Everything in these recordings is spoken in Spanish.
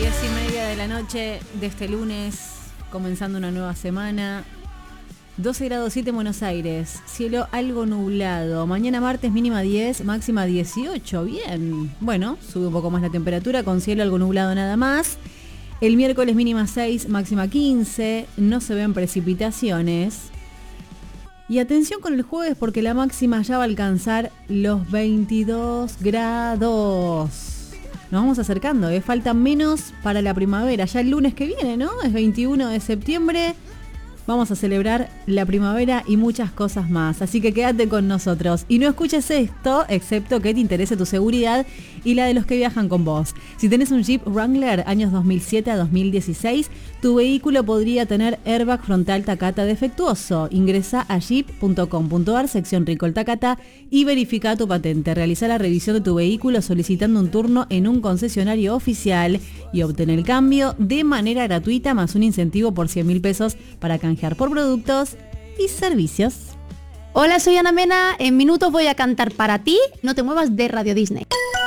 10:30 de la noche de este lunes, comenzando una nueva semana. 12 grados 7 en Buenos Aires, cielo algo nublado. Mañana martes mínima 10, máxima 18, bien. Bueno, sube un poco más la temperatura con cielo algo nublado nada más. El miércoles mínima 6, máxima 15, no se ven precipitaciones. Y atención con el jueves porque la máxima ya va a alcanzar los 22 grados. Nos vamos acercando, falta menos para la primavera, ya el lunes que viene, ¿no? Es 21 de septiembre, vamos a celebrar la primavera y muchas cosas más, así que quédate con nosotros y no escuches esto, excepto que te interese tu seguridad y la de los que viajan con vos. Si tenés un Jeep Wrangler años 2007 a 2016, tu vehículo podría tener airbag frontal Takata defectuoso. Ingresa a jeep.com.ar, sección Recall Takata y verifica tu patente. Realiza la revisión de tu vehículo solicitando un turno en un concesionario oficial y obtén el cambio de manera gratuita más un incentivo por 100.000 pesos para canjear por productos y servicios. Hola, soy Ana Mena. En minutos voy a cantar para ti. No te muevas de Radio Disney.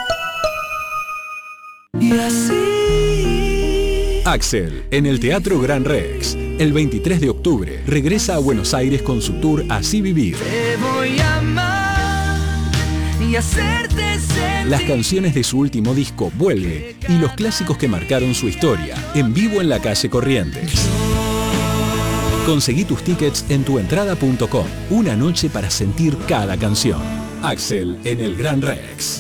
Axel, en el Teatro Gran Rex, el 23 de octubre, regresa a Buenos Aires con su tour Así Vivir. Te voy a amar y hacerte sentir. Las canciones de su último disco, Vuelve, y los clásicos que marcaron su historia, en vivo en la calle Corrientes. Conseguí tus tickets en tuentrada.com. Una noche para sentir cada canción. Axel, en el Gran Rex.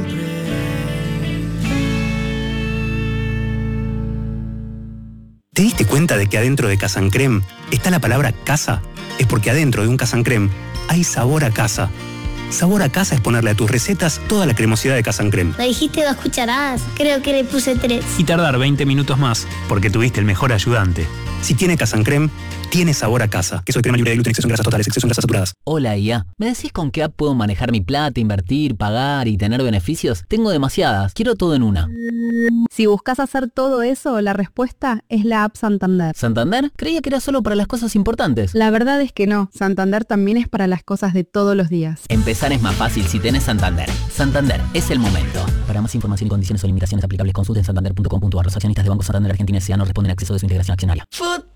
¿Te diste cuenta de que adentro de Casa Crème está la palabra casa? Es porque adentro de un Casa Crème hay sabor a casa. Sabor a casa es ponerle a tus recetas toda la cremosidad de Casa Crème. Me dijiste 2 cucharadas, creo que le puse 3. Y tardar 20 minutos más, porque tuviste el mejor ayudante. Si tiene Casa Crème, tiene sabor a casa. Queso de crema libre de gluten, exceso en grasas totales, exceso en grasas saturadas. Hola IA, ¿me decís con qué app puedo manejar mi plata, invertir, pagar y tener beneficios? Tengo demasiadas, quiero todo en una. Si buscas hacer todo eso, la respuesta es la app Santander. ¿Santander? Creía que era solo para las cosas importantes. La verdad es que no, Santander también es para las cosas de todos los días. Empezar es más fácil si tenés Santander. Santander, es el momento. Para más información y condiciones o limitaciones aplicables, consulten santander.com.ar. Los accionistas de Banco Santander Argentina S.A. no responden a acceso de su integración accionaria.